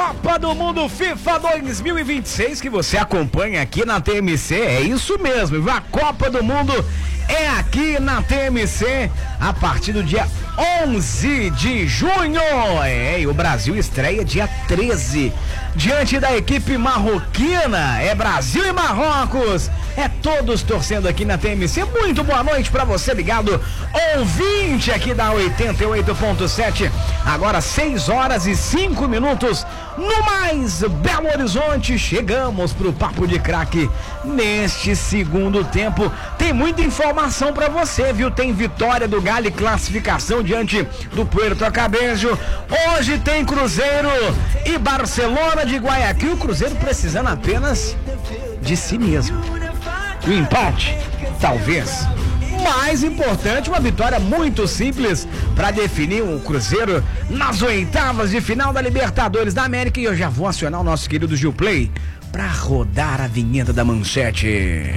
Copa do Mundo FIFA 2026 que você acompanha aqui na TMC, é isso mesmo, a Copa do Mundo é aqui na TMC a partir do dia 11 de junho. E o Brasil estreia dia 13 diante da equipe marroquina. É Brasil e Marrocos. É todos torcendo aqui na TMC. Muito boa noite pra você ligado, ouvinte aqui da 88.7. Agora 6 horas e 5 minutos no mais Belo Horizonte. Chegamos pro Papo de Craque neste segundo tempo. Tem muita informação pra você, viu? Tem vitória do Galo e classificação diante do Puerto Cabello. Hoje tem Cruzeiro e Barcelona de Guayaquil. O Cruzeiro precisando apenas de si mesmo. O empate, talvez. Mais importante, uma vitória muito simples para definir o Cruzeiro nas oitavas de final da Libertadores da América. E eu já vou acionar o nosso querido Gil Play para rodar a vinheta da manchete.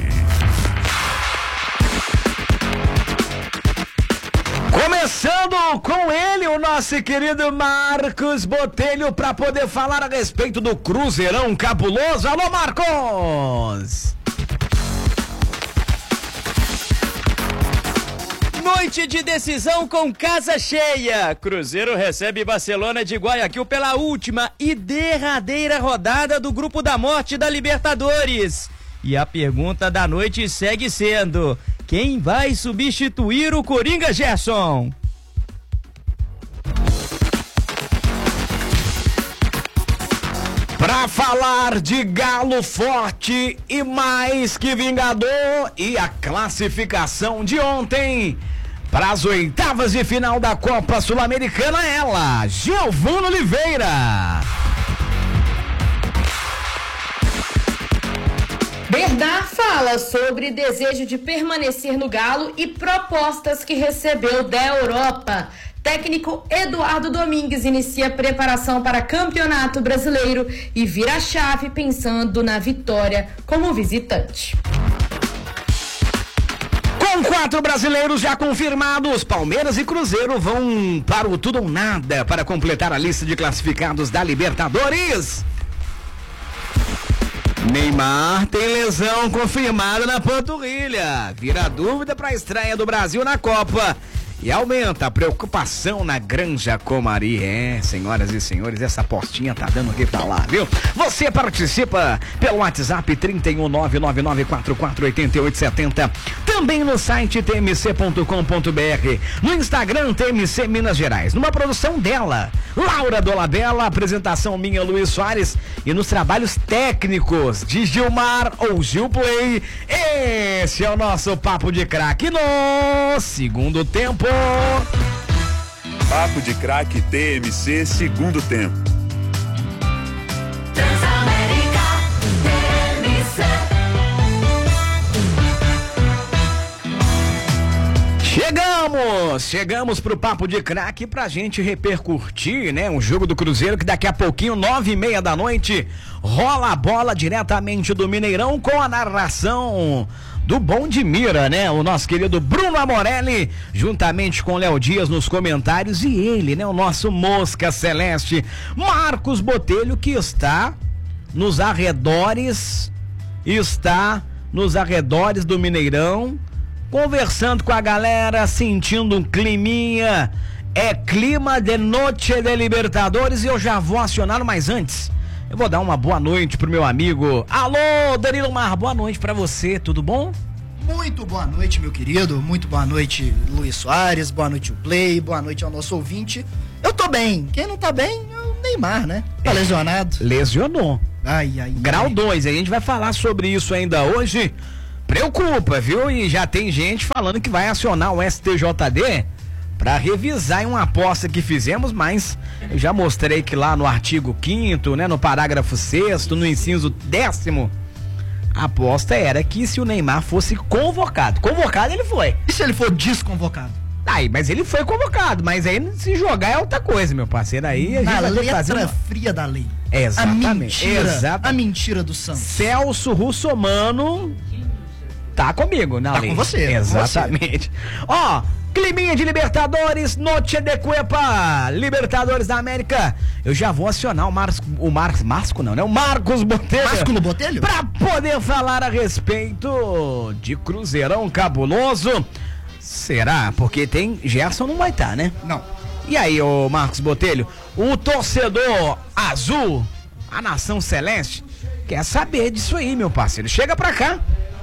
Começando com ele, o nosso querido Marcos Botelho, para poder falar a respeito do Cruzeirão cabuloso. Alô, Marcos! Noite de decisão com casa cheia. Cruzeiro recebe Barcelona de Guayaquil pela última e derradeira rodada do Grupo da Morte da Libertadores. E a pergunta da noite segue sendo: quem vai substituir o Coringa, Gerson? Pra falar de Galo forte e mais que vingador e a classificação de ontem para as oitavas de final da Copa Sul-Americana, ela, Giovana Oliveira. Bernard fala sobre desejo de permanecer no Galo e propostas que recebeu da Europa. Técnico Eduardo Domingues inicia preparação para Campeonato Brasileiro e vira a chave pensando na vitória como visitante. Com 4 brasileiros já confirmados, Palmeiras e Cruzeiro vão para o tudo ou nada para completar a lista de classificados da Libertadores. Neymar tem lesão confirmada na panturrilha, vira dúvida para a estreia do Brasil na Copa. E aumenta a preocupação na Granja Comari. Senhoras e senhores, essa apostinha tá dando o que falar, viu? Você participa pelo WhatsApp 31994448870. Também no site tmc.com.br. No Instagram, TMC Minas Gerais. Numa produção dela, Laura Dolabella, apresentação minha, Luiz Soares. E nos trabalhos técnicos de Gilmar ou Gil Play. Esse é o nosso Papo de Craque no segundo tempo. Papo de Craque TMC segundo tempo. Transamérica TMC. Chegamos pro Papo de Craque pra gente repercutir, né? Um jogo do Cruzeiro que daqui a pouquinho, 9h30 da noite, rola a bola diretamente do Mineirão com a narração do Bom de Mira, né? O nosso querido Bruno Amorelli, juntamente com o Léo Dias nos comentários, e ele, né? O nosso Mosca Celeste, Marcos Botelho, que está nos arredores do Mineirão, conversando com a galera, sentindo um climinha. É clima de noite de Libertadores e eu já vou acionar, mas antes eu vou dar uma boa noite pro meu amigo. Alô, Danilo Mar, boa noite pra você, tudo bom? Muito boa noite, meu querido, muito boa noite, Luiz Soares, boa noite o Play, boa noite ao nosso ouvinte. Eu tô bem, quem não tá bem é o Neymar, né? Tá lesionado. Lesionou. Ai. Grau 2, a gente vai falar sobre isso ainda hoje. Preocupa, viu? E já tem gente falando que vai acionar o STJD para revisar em uma aposta que fizemos, mas eu já mostrei que lá no artigo 5º, né, no parágrafo 6º, no inciso 10º, a aposta era que se o Neymar fosse convocado ele foi. E se ele for desconvocado? Aí, mas ele foi convocado, mas aí se jogar é outra coisa, meu parceiro, aí a gente vai ter que fazer uma fria da lei. Exatamente. A mentira do Santos. Celso Russomano tá comigo na lei. Tá com você. Exatamente. Ó, Climinha de Libertadores, Noche de Cuepa, Libertadores da América. Eu já vou acionar o Marcos Botelho. Márcio Botelho? Pra poder falar a respeito de Cruzeirão cabuloso. Será? Porque tem Gerson, não vai estar, né? Não. E aí, ô Marcos Botelho, o torcedor azul, a nação celeste, quer saber disso aí, meu parceiro. Chega pra cá.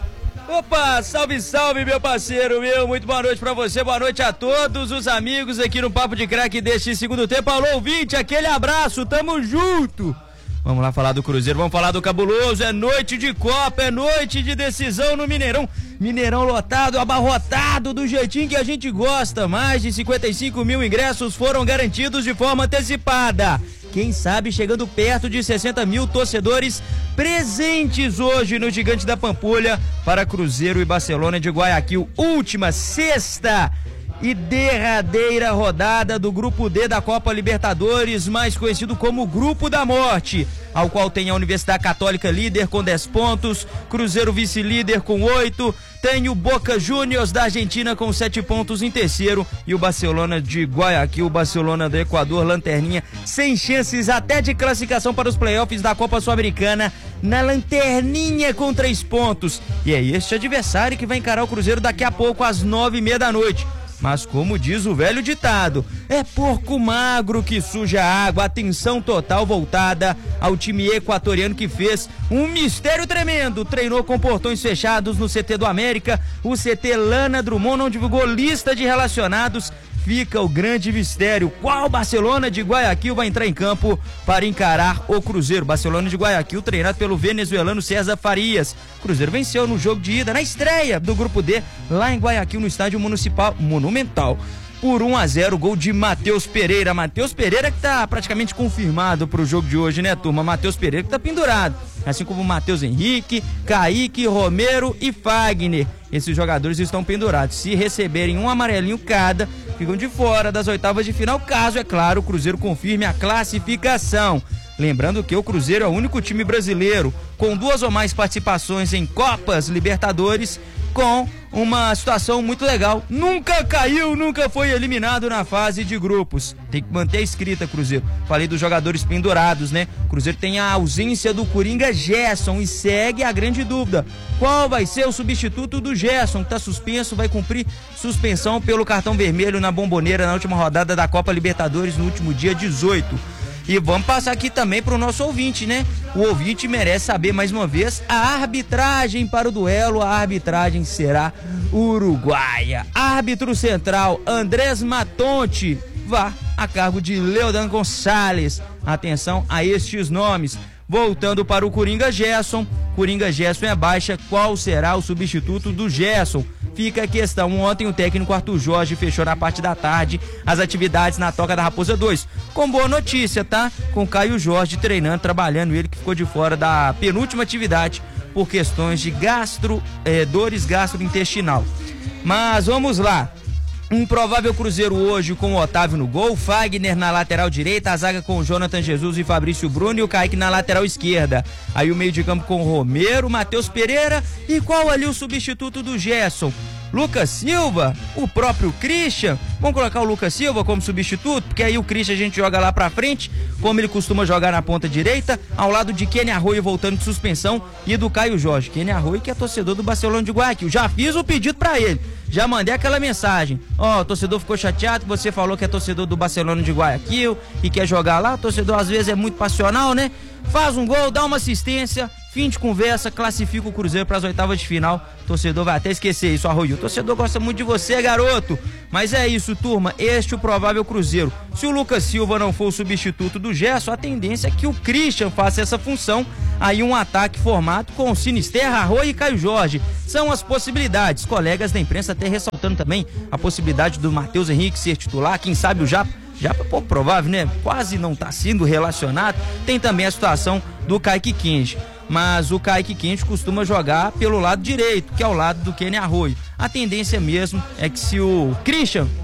Opa, salve, salve, meu parceiro, muito boa noite pra você, boa noite a todos os amigos aqui no Papo de Craque deste segundo tempo. Alô, ouvinte, aquele abraço, tamo junto. Vamos lá falar do Cruzeiro, vamos falar do cabuloso, é noite de Copa, é noite de decisão no Mineirão. Mineirão lotado, abarrotado, do jeitinho que a gente gosta. Mais de 55 mil ingressos foram garantidos de forma antecipada. Quem sabe chegando perto de 60 mil torcedores presentes hoje no Gigante da Pampulha para Cruzeiro e Barcelona de Guayaquil. Última, sexta e derradeira rodada do Grupo D da Copa Libertadores, mais conhecido como Grupo da Morte, ao qual tem a Universidade Católica líder com 10 pontos, Cruzeiro vice-líder com 8, tem o Boca Juniors da Argentina com 7 pontos em terceiro e o Barcelona de Guayaquil, o Barcelona do Equador, lanterninha, sem chances até de classificação para os playoffs da Copa Sul-Americana, na lanterninha com 3 pontos. E é este adversário que vai encarar o Cruzeiro daqui a pouco às 9h30 da noite. Mas como diz o velho ditado, é porco magro que suja a água. Atenção total voltada ao time equatoriano que fez um mistério tremendo. Treinou com portões fechados no CT do América, o CT Lana Drummond não divulgou lista de relacionados. Fica o grande mistério, qual Barcelona de Guayaquil vai entrar em campo para encarar o Cruzeiro. Barcelona de Guayaquil treinado pelo venezuelano César Farias. Cruzeiro venceu no jogo de ida, na estreia do Grupo D, lá em Guayaquil, no estádio Monumental, por 1-0, gol de Matheus Pereira. Matheus Pereira que tá praticamente confirmado pro jogo de hoje, né, turma? Matheus Pereira que tá pendurado, assim como Matheus Henrique, Kaique, Romero e Fagner. Esses jogadores estão pendurados. Se receberem um amarelinho cada, ficam de fora das oitavas de final, caso, é claro, o Cruzeiro confirme a classificação. Lembrando que o Cruzeiro é o único time brasileiro com 2 ou mais participações em Copas Libertadores, com uma situação muito legal. Nunca caiu, nunca foi eliminado na fase de grupos. Tem que manter a escrita, Cruzeiro. Falei dos jogadores pendurados, né? Cruzeiro tem a ausência do Coringa Gerson e segue a grande dúvida. Qual vai ser o substituto do Gerson, que tá suspenso, vai cumprir suspensão pelo cartão vermelho na Bomboneira na última rodada da Copa Libertadores no último dia 18. E vamos passar aqui também para o nosso ouvinte, né? O ouvinte merece saber mais uma vez a arbitragem para o duelo. A arbitragem será uruguaia. Árbitro central Andrés Matonte vá a cargo de Leodan Gonçalves. Atenção a estes nomes. Voltando para o Coringa Gerson. Coringa Gerson é baixa. Qual será o substituto do Gerson? Fica a questão. Ontem o técnico Arthur Jorge fechou na parte da tarde as atividades na Toca da Raposa 2. Com boa notícia, tá? Com Caio Jorge treinando, trabalhando, ele que ficou de fora da penúltima atividade por questões de dores gastrointestinal. Mas vamos lá. Um provável Cruzeiro hoje com o Otávio no gol, Fagner na lateral direita, a zaga com o Jonathan Jesus e Fabrício Bruno e o Kaique na lateral esquerda. Aí o meio de campo com o Romero, Matheus Pereira e qual ali o substituto do Gerson? Lucas Silva, o próprio Christian. Vamos colocar o Lucas Silva como substituto, porque aí o Christian a gente joga lá pra frente, como ele costuma jogar na ponta direita, ao lado de Kenny Arroio voltando de suspensão e do Caio Jorge. Kenny Arroio que é torcedor do Barcelona de Guayaquil. Já fiz o pedido pra ele, já mandei aquela mensagem. Ó, o torcedor ficou chateado que você falou que é torcedor do Barcelona de Guayaquil e quer jogar lá. O torcedor às vezes é muito passional, né? Faz um gol, dá uma assistência, fim de conversa, classifica o Cruzeiro para as oitavas de final. O torcedor vai até esquecer isso, Arroio. O torcedor gosta muito de você, garoto. Mas é isso, turma. Este é o provável Cruzeiro. Se o Lucas Silva não for o substituto do Gerson, a tendência é que o Christian faça essa função. Aí um ataque formado com Sinisterra, Arroio e Caio Jorge. São as possibilidades. Colegas da imprensa até ressaltando também a possibilidade do Matheus Henrique ser titular. Quem sabe o Japa. Já pouco provável, né? Quase não está sendo relacionado. Tem também a situação do Kaique Kenji. Mas o Kaique Kenji costuma jogar pelo lado direito, que é o lado do Kenny Arroio. A tendência mesmo é que se o Christian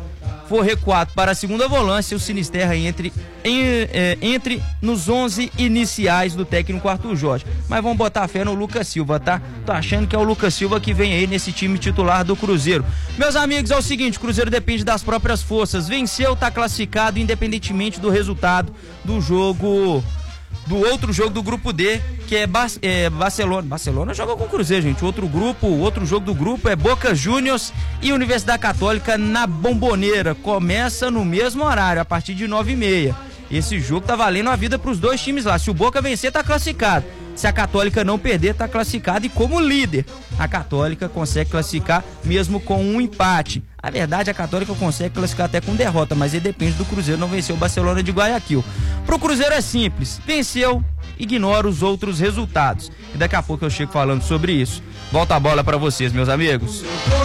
for recuado para a segunda volância, o Sinisterra entre nos 11 iniciais do técnico Arthur Jorge. Mas vamos botar fé no Lucas Silva, tá? Tô achando que é o Lucas Silva que vem aí nesse time titular do Cruzeiro. Meus amigos, é o seguinte, o Cruzeiro depende das próprias forças. Venceu, tá classificado, independentemente do resultado do jogo... do outro jogo do grupo D, que é Barcelona. Barcelona joga com o Cruzeiro, gente. O outro jogo do grupo é Boca Juniors e Universidade Católica na Bomboneira. Começa no mesmo horário, a partir de 9h30. Esse jogo tá valendo a vida pros dois times lá. Se o Boca vencer, tá classificado. Se a Católica não perder, tá classificado. E como líder, a Católica consegue classificar mesmo com um empate. A verdade, a Católica consegue classificar até com derrota, mas aí depende do Cruzeiro não vencer o Barcelona de Guayaquil. Pro Cruzeiro é simples, venceu, ignora os outros resultados. E daqui a pouco eu chego falando sobre isso. Volta a bola pra vocês, meus amigos.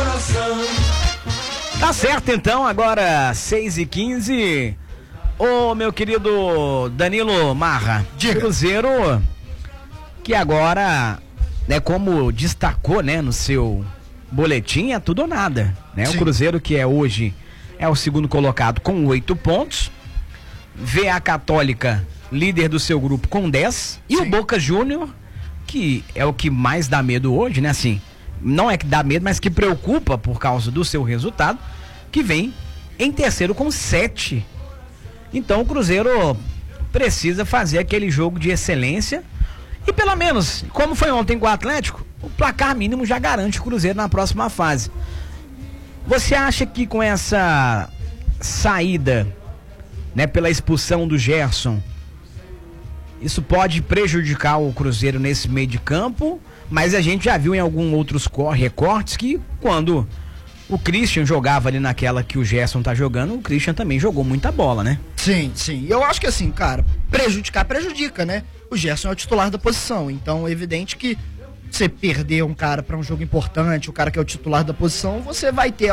Tá certo então, agora 6h15. Ô, meu querido Danilo Marra, Diga. Cruzeiro, que agora, né, como destacou, né, no seu boletim, é tudo ou nada, né? Sim. O Cruzeiro, que é hoje é o segundo colocado com 8 pontos, vê a Católica líder do seu grupo com 10 e Sim. o Boca Júnior, que é o que mais dá medo hoje, né, assim, não é que dá medo, mas que preocupa por causa do seu resultado, que vem em terceiro com 7. Então o Cruzeiro precisa fazer aquele jogo de excelência e pelo menos, como foi ontem com o Atlético, o placar mínimo já garante o Cruzeiro na próxima fase. Você acha que com essa saída, né, pela expulsão do Gerson, isso pode prejudicar o Cruzeiro nesse meio de campo? Mas a gente já viu em alguns outros recortes que quando o Christian jogava ali naquela que o Gerson tá jogando, o Christian também jogou muita bola, né? Sim, sim. Eu acho que assim, cara, prejudica, né? O Gerson é o titular da posição, então é evidente que você perder um cara pra um jogo importante, o cara que é o titular da posição, você vai ter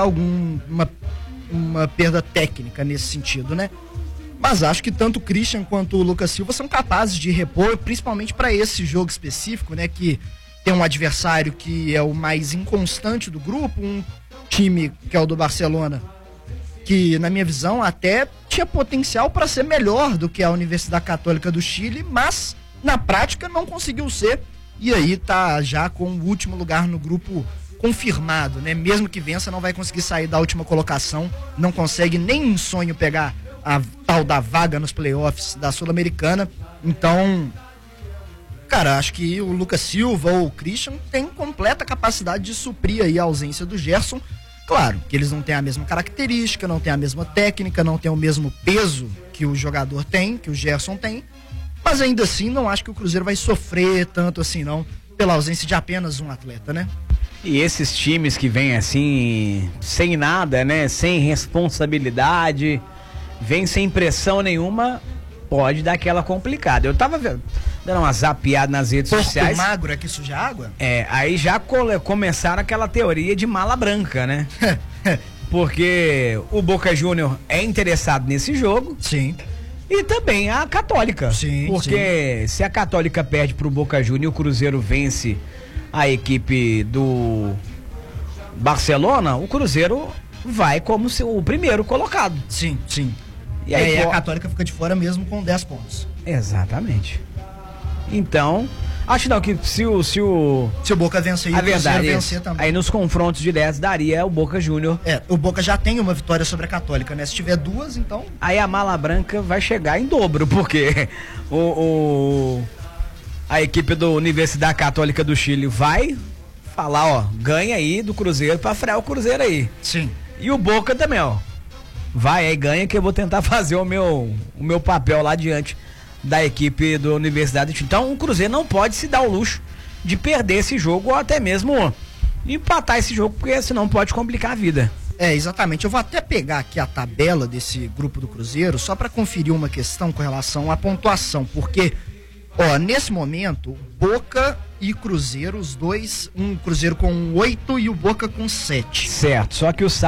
uma perda técnica nesse sentido, né? Mas acho que tanto o Christian quanto o Lucas Silva são capazes de repor, principalmente para esse jogo específico, né? Que tem um adversário que é o mais inconstante do grupo, um time que é o do Barcelona, que na minha visão até tinha potencial para ser melhor do que a Universidade Católica do Chile, mas na prática não conseguiu ser, e aí tá já com o último lugar no grupo confirmado, né? Mesmo que vença, não vai conseguir sair da última colocação, não consegue nem em sonho pegar a tal da vaga nos playoffs da Sul-Americana. Então, cara, acho que o Lucas Silva ou o Christian tem completa capacidade de suprir aí a ausência do Gerson. Claro, que eles não têm a mesma característica, não têm a mesma técnica, não têm o mesmo peso que o jogador tem, que o Gerson tem. Mas ainda assim, não acho que o Cruzeiro vai sofrer tanto assim, não, pela ausência de apenas um atleta, né? E esses times que vêm assim, sem nada, né? Sem responsabilidade, vem sem pressão nenhuma, pode dar aquela complicada. Eu tava dando uma zapeada nas redes sociais. Porco magro é que suja água? Aí já começaram aquela teoria de mala branca, né? Porque o Boca Júnior é interessado nesse jogo. Sim. E também a Católica. Sim, porque se a Católica perde pro Boca Júnior e o Cruzeiro vence a equipe do Barcelona, o Cruzeiro vai como o primeiro colocado. Sim, sim. E aí a Católica fica de fora mesmo com 10 pontos. Exatamente. Então, acho não que se o Boca vencer e o Cruzeiro vencer também. Aí nos confrontos diretos daria o Boca Júnior. O Boca já tem uma vitória sobre a Católica, né? Se tiver duas, então... Aí a mala branca vai chegar em dobro, porque a equipe da Universidade Católica do Chile vai falar, ó, ganha aí do Cruzeiro pra frear o Cruzeiro aí. Sim. E o Boca também, ó. Vai aí, ganha, que eu vou tentar fazer o meu papel lá diante da equipe da Universidade. Então o Cruzeiro não pode se dar o luxo de perder esse jogo ou até mesmo empatar esse jogo, porque senão pode complicar a vida. Exatamente. Eu vou até pegar aqui a tabela desse grupo do Cruzeiro só para conferir uma questão com relação à pontuação, porque, nesse momento, Boca e Cruzeiro, os dois, um Cruzeiro com 8 e o Boca com 7. Certo, só que o